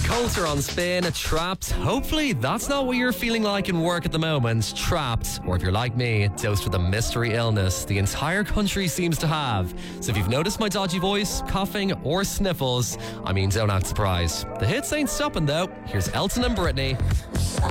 Coulter on Spin, Trapped. Hopefully that's not what you're feeling like in work at the moment. Trapped, or if you're like me, dosed with a mystery illness the entire country seems to have. So if you've noticed my dodgy voice, coughing or sniffles, don't act surprised. The hits ain't stopping though. Here's Elton and Britney.